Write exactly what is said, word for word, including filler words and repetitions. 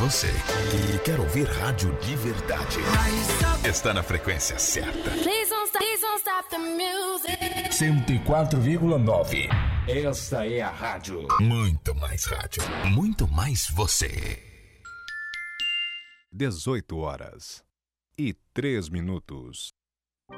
você que quer ouvir rádio de verdade está na frequência certa. cento e quatro vírgula nove. Esta é a rádio. Muito mais rádio. Muito mais você. dezoito horas e três minutos.